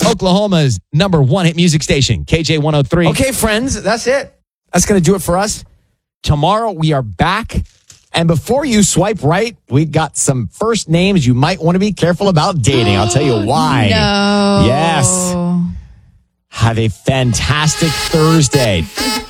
Oklahoma's number one hit music station, KJ 103. Okay, friends, that's it. That's going to do it for us. Tomorrow we are back. And before you swipe right, we got some first names you might want to be careful about dating. I'll tell you why. No. Yes. Have a fantastic Thursday.